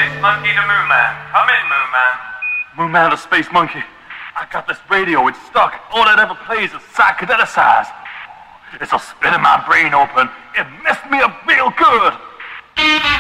Space Monkey to Moon Man. Come in, Moon Man. Moon Man the Space Monkey. I got this radio, it's stuck. All it ever plays is psychedelicized. It's a spitting my brain open. It messed me up real good.